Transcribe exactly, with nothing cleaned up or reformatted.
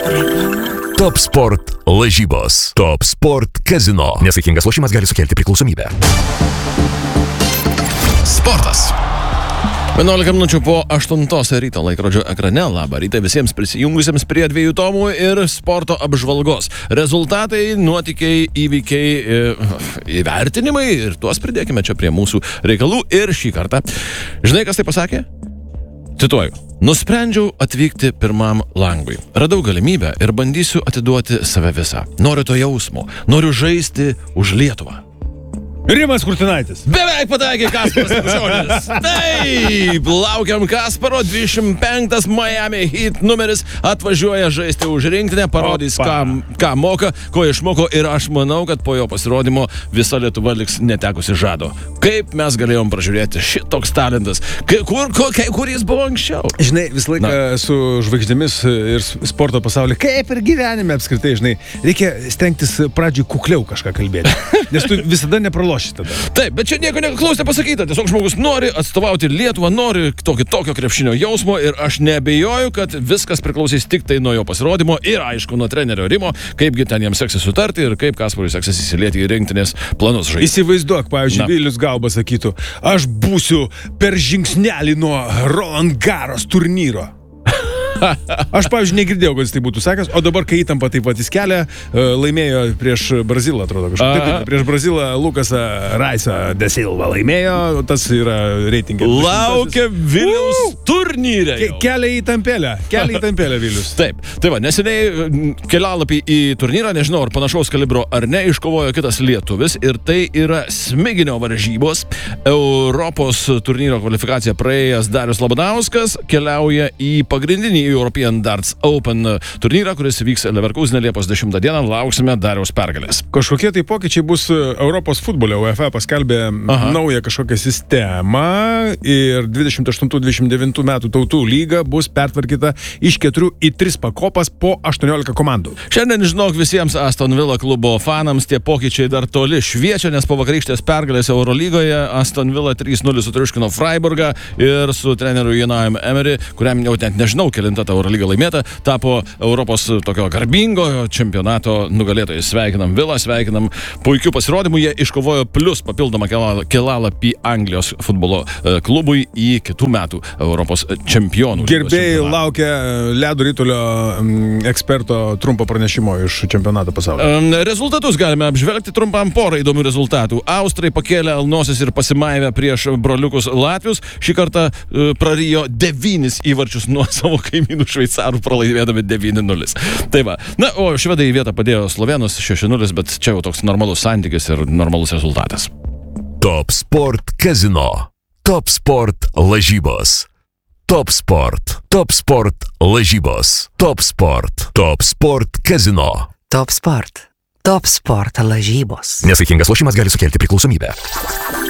Top Sport lažybos. Top Sport Casino. Nesaikingas lošimas gali sukelti priklausomybę. Sportas. vienuolika minučių po aštuntos ryto laikrodžio ekrane. Labą rytą visiems prisijungusiems prie dviejų tomų ir sporto apžvalgos. Rezultatai, nuotykiai, įvykiai, įvertinimai ir tuos pridėkime čia prie mūsų reikalų. Ir šį kartą, žinai, kas tai pasakė? Cituoju. Nusprendžiau atvykti pirmam langui. Radau galimybę ir bandysiu atiduoti save visą. Noriu to jausmo. Noriu žaisti už Lietuvą. Rimas Kurtinaitis. Beveik pataikė Kasparas Krikščionis. Taip, laukiam Kasparo, dvidešimt penktas Miami Heat numeris atvažiuoja žaisti už rinktinę, parodys, ką, ką moka, ko išmoko ir aš manau, kad po jo pasirodymo visa Lietuva liks netekusi žado. Kaip mes galėjom pražiūrėti šitoks talentas? Kur, kur, kur jis buvo anksčiau? Žinai, visą laiką Na. su žvaigždėmis ir sporto pasaulyje, kaip ir gyvenime apskritai, žinai, reikia stengtis pradžiui kukliau kažką kalbėti, nes tu visada nepraloši. Tada. Taip, bet čia nieko neklausė pasakyta. Tiesiog žmogus nori atstovauti Lietuvą, nori tokio, tokio krepšinio jausmo ir aš neabejoju, kad viskas priklausys tik tai nuo jo pasirodymo ir aišku nuo trenerio Rimo, kaipgi ten jiems seksis sutarti ir kaip Kasparui seksis įsilieti į rinktinės planus žaisti. Įsivaizduok, pavyzdžiui, Vilius Galba sakytų, aš būsiu per žingsnelį nuo Roland Garros turnyro. Aš, pavyzdžiui, negirdėjau, kad jis tai būtų sakęs, o dabar, kai įtampa taip pat įskelia, laimėjo prieš Brazilą, atrodo kažkaip. Taip, taip, prieš Brazilą Lukasą Raisą de Silva laimėjo, tas yra reitingas. Laukia Vilius uh! turnyre. Ke kelia į tampelę, kelia į tampelę Vilius. Taip, tai va, neseniai kelialapį į turnyrą, nežinau, ar panašaus kalibro ar ne, iškovojo kitas lietuvis ir tai yra smiginio varžybos. Europos turnyro kvalifikaciją praėjęs Darius Labanauskas keliauja į pagrindinį European Darts Open turnyrą, kuris vyks Leverkusene Liepos dešimtą dieną. Lauksime Dariaus pergalės. Kažkokie tai pokyčiai bus Europos futbole. UEFA paskelbė Aha. naują kažkokią sistemą ir dvidešimt aštuntų dvidešimt devintų metų tautų lyga bus pertvarkyta iš keturių į tris pakopas po aštuoniolika komandų. Šiandien, žinok, visiems Aston Villa klubo fanams tie pokyčiai dar toli šviečia, nes po vakarykštės pergalės Eurolygoje Aston Villa trys nulis sutriuškino Freiburgą ir su treneriu Unai Emery, kuriam jau net nežinau, kelinta ta Eurolyga laimėta, tapo Europos tokio garbingo čempionato nugalėtojai. Sveikinam Villą, sveikinam puikių pasirodymų. Jie iškovojo plus papildomą kelalapį Anglijos futbolo klubui į kitų metų Europos čempionų. Gerbėjai laukia ledo ritulio eksperto trumpo pranešimo iš čempionato pasaulio. Rezultatus galime apžvelgti trumpam porą įdomių rezultatų. Austrai pakėlė nosis ir pasimaivė prieš broliukus Latvius. Šį kartą prarijo devynis įvarčius nuo savo kaimynų šveicarų, pralaimėdami devyni nulis. Tai va. Na, o švedai į vietą padėjo slovėnus šeši nulis, bet čia jau toks normalus santykis ir normalus rezultatas. Top Sport Casino. Top Sport lažybos. Top Sport. Top Sport lažybos. Top Sport. Top Sport Casino. Top Sport. Top Sport lažybos. Nesaikingas lošimas gali sukelti priklausomybę.